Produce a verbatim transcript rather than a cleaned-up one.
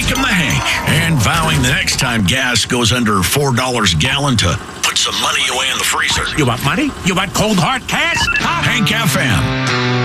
Asking the Hank, and vowing the next time gas goes under four dollars a gallon to put some money away in the freezer. You want money? You want cold hard cash? Huh? Hank F M.